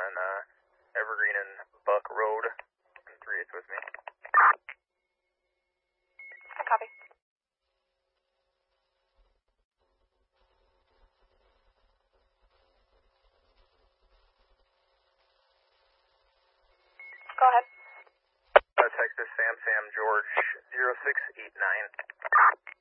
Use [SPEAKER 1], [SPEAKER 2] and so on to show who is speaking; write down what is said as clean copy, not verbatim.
[SPEAKER 1] on Evergreen and Buck Road, and 3/8 with me.
[SPEAKER 2] Copy. Go ahead.
[SPEAKER 1] Texas Sam George 0689.